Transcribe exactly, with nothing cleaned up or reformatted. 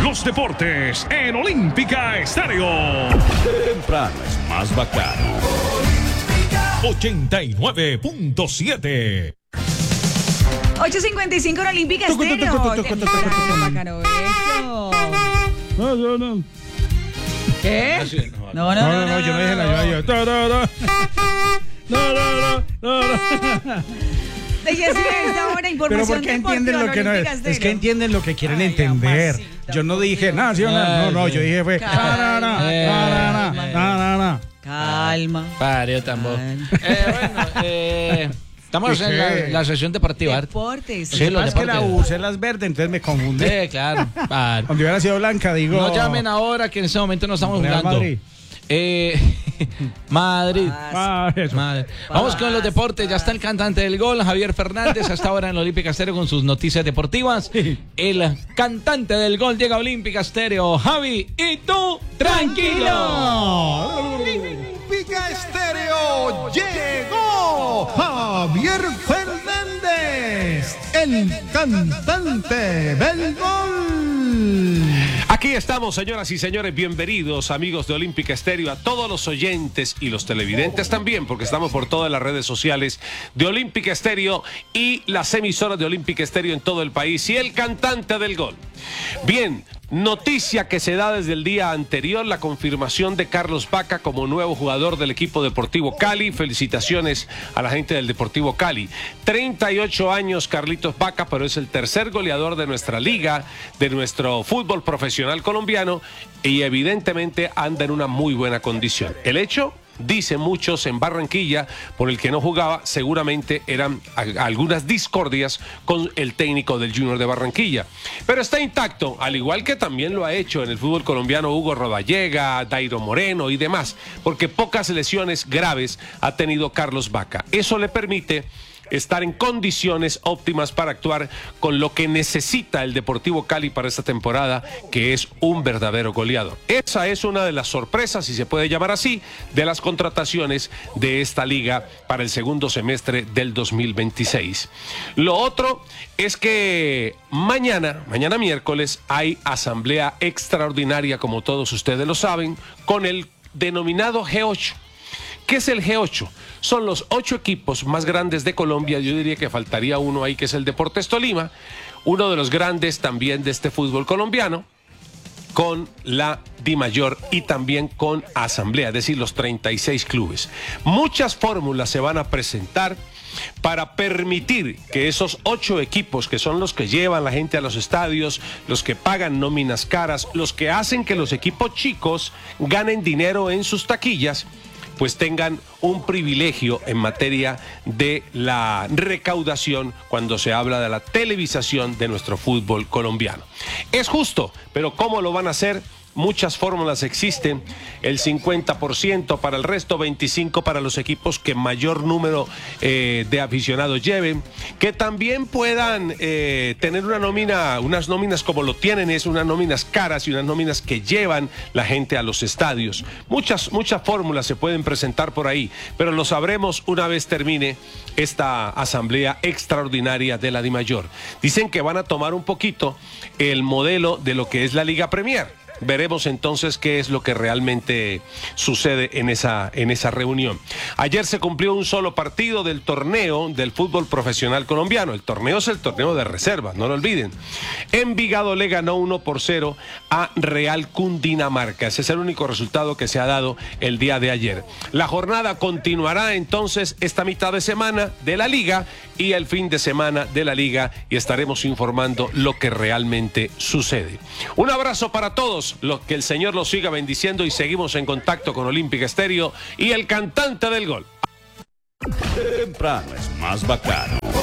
los deportes en Olímpica Estéreo. Temprano es más bacano. ochenta y nueve punto siete. ocho cincuenta y cinco en Olímpica Estéreo. Temprano, bacano esto. No, no, no. ¿Qué? No, no, No, no, no, no, yo no dije la yo, yo. No, no, no. No, no, no, no. Déjese esta hora Pero información porque entienden lo que no Olímpica es. Estéreo. Es que entienden lo que quieren Ay, entender. Amasita, Yo no por dije Dios. nacional. No, no, yo dije fue. Calma, Na, na, na, na, na, na, na. Calma. Pare, tampoco. Calma. Eh, bueno, eh, estamos en la, la sesión deportiva. Deportes. Sí, los Más que la deportes. U, las verdes, entonces me confundí. Sí, claro. Pare. Cuando hubiera sido blanca, digo. No llamen ahora que en ese momento no estamos Real jugando. Madrid. Eh, Madrid. Ah, eso. Madre. Vamos con los deportes. Ya está el cantante del gol, Javier Fernández, hasta ahora en la Olímpica Estéreo con sus noticias deportivas. El cantante del gol llega a Olímpica Estéreo. Javi, y tú, tranquilo. Olímpica Estéreo llegó Javier Fernández, el cantante del gol. Aquí estamos, señoras y señores, bienvenidos amigos de Olímpica Estéreo, a todos los oyentes y los televidentes también, porque estamos por todas las redes sociales de Olímpica Estéreo y las emisoras de Olímpica Estéreo en todo el país, y el cantante del gol. Bien, noticia que se da desde el día anterior, la confirmación de Carlos Vaca como nuevo jugador del equipo Deportivo Cali. Felicitaciones a la gente del Deportivo Cali. treinta y ocho años Carlitos Vaca, pero es el tercer goleador de nuestra liga, de nuestro fútbol profesional colombiano, y evidentemente anda en una muy buena condición. El hecho, dicen muchos en Barranquilla, por el que no jugaba, seguramente eran a- algunas discordias con el técnico del Junior de Barranquilla. Pero está intacto, al igual que también lo ha hecho en el fútbol colombiano Hugo Rodallega, Dairo Moreno y demás, porque pocas lesiones graves ha tenido Carlos Vaca. Eso le permite estar en condiciones óptimas para actuar con lo que necesita el Deportivo Cali para esta temporada, que es un verdadero goleador. Esa es una de las sorpresas, si se puede llamar así, de las contrataciones de esta liga para el segundo semestre del dos mil veintiséis. Lo otro es que mañana, mañana miércoles, hay asamblea extraordinaria, como todos ustedes lo saben, con el denominado G ocho. ¿Qué es el G ocho? Son los ocho equipos más grandes de Colombia. Yo diría que faltaría uno ahí, que es el Deportes Tolima, uno de los grandes también de este fútbol colombiano, con la DIMAYOR y también con Asamblea, es decir, los treinta y seis clubes. Muchas fórmulas se van a presentar para permitir que esos ocho equipos, que son los que llevan la gente a los estadios, los que pagan nóminas caras, los que hacen que los equipos chicos ganen dinero en sus taquillas, pues tengan un privilegio en materia de la recaudación cuando se habla de la televisación de nuestro fútbol colombiano. Es justo, pero ¿cómo lo van a hacer? Muchas fórmulas existen, el cincuenta por ciento para el resto, veinticinco por ciento para los equipos que mayor número eh, de aficionados lleven, que también puedan eh, tener una nómina, unas nóminas como lo tienen, es unas nóminas caras y unas nóminas que llevan la gente a los estadios. Muchas, muchas fórmulas se pueden presentar por ahí, pero lo sabremos una vez termine esta asamblea extraordinaria de la DIMAYOR. Dicen que van a tomar un poquito el modelo de lo que es la Liga Premier. Veremos entonces qué es lo que realmente sucede en esa, en esa reunión. Ayer se cumplió un solo partido del torneo del fútbol profesional colombiano. El torneo es el torneo de reserva, no lo olviden. Envigado le ganó uno por cero a Real Cundinamarca. Ese es el único resultado que se ha dado el día de ayer. La jornada continuará entonces esta mitad de semana de la liga y el fin de semana de la liga, y estaremos informando lo que realmente sucede. Un abrazo para todos. Lo, que el Señor los siga bendiciendo, y seguimos en contacto con Olímpica Estéreo y el cantante del gol. Temprano es más bacano.